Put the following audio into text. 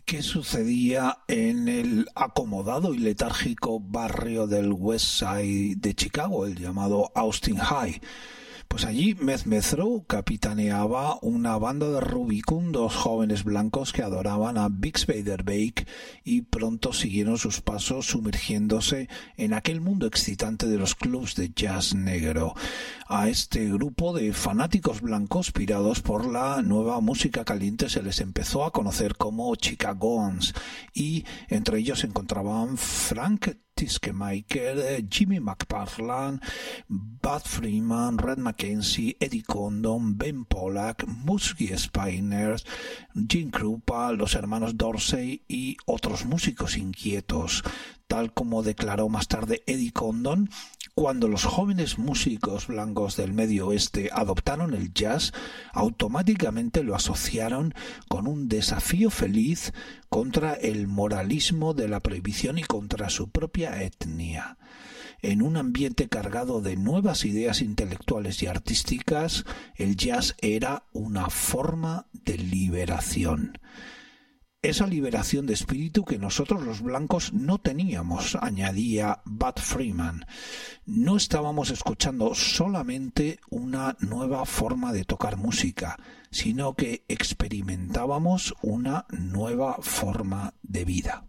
¿Qué sucedía en el acomodado y letárgico barrio del West Side de Chicago, el llamado Austin High? Pues allí Meth Methro capitaneaba una banda de rubicundos jóvenes blancos que adoraban a Bix Beiderbecke y pronto siguieron sus pasos sumergiéndose en aquel mundo excitante de los clubs de jazz negro. A este grupo de fanáticos blancos pirados por la nueva música caliente se les empezó a conocer como Chicagoans, y entre ellos se encontraban Frank Tischemaker, Jimmy McParland, Bud Freeman, Red Mackenzie, Eddie Condon, Ben Pollack, Muskie Spiners, Jim Krupa, los hermanos Dorsey y otros músicos inquietos. Tal como declaró más tarde Eddie Condon, cuando los jóvenes músicos blancos del Medio Oeste adoptaron el jazz, automáticamente lo asociaron con un desafío feliz contra el moralismo de la prohibición y contra su propia etnia. En un ambiente cargado de nuevas ideas intelectuales y artísticas, el jazz era una forma de liberación. Esa liberación de espíritu que nosotros los blancos no teníamos, añadía Bud Freeman. No estábamos escuchando solamente una nueva forma de tocar música, sino que experimentábamos una nueva forma de vida.